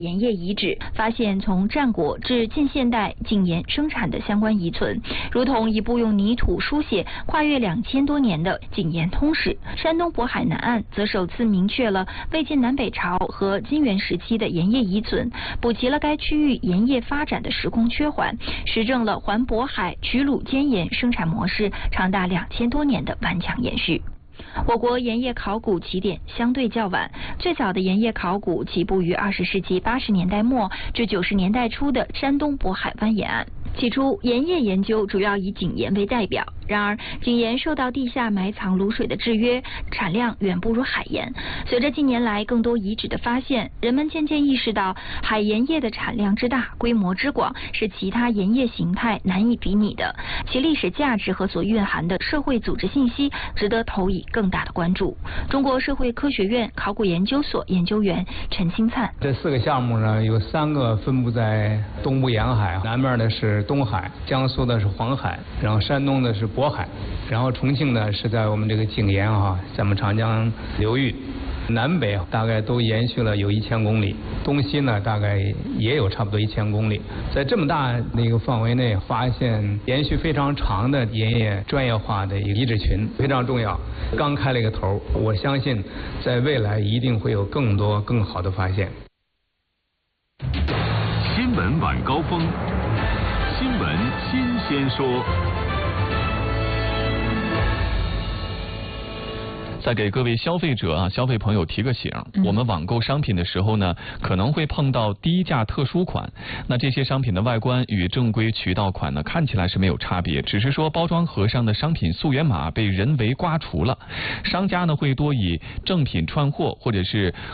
盐业遗址，发现从战国至近现代井盐生产的相关遗存，如同一部用泥土书写跨越2000多年的井盐通史。山东渤海南岸则首次明确了魏晋南北朝和金元时期的盐业遗存，补齐了该区域盐业发展的时空缺环，实证了环渤海曲鲁间盐生产模式长达2000多年的顽强延续。我国盐业考古起点相对较晚，最早的盐业考古起步于20世纪80年代末至90年代初的山东渤海湾沿岸。起初，盐业研究主要以井盐为代表，然而井盐受到地下埋藏卤水的制约，产量远不如海盐。随着近年来更多遗址的发现，人们渐渐意识到海盐业的产量之大、规模之广是其他盐业形态难以比拟的，其历史价值和所蕴含的社会组织信息值得投以更大的关注。中国社会科学院考古研究所研究员陈兴灿： 这4个项目呢，有3个分布在东部沿海，南面的是东海，江苏的是黄海，然后山东的是渤海，然后重庆呢是在我们这个井沿在我们长江流域。南北大概都延续了有1000公里，东西呢大概也有差不多1000公里。在这么大的一个范围内，发现延续非常长的盐业专业化的一个遗址群非常重要。刚开了一个头，我相信在未来一定会有更多更好的发现。 新闻晚高峰，新闻新鲜说。 再给各位消费者消费朋友提个醒，我们网购商品的时候呢，可能会碰到低价特殊款。那这些商品的外观与正规渠道款呢，看起来是没有差别，只是说包装盒上的商品溯源码被人为刮除了。商家呢会多以正品串货或者是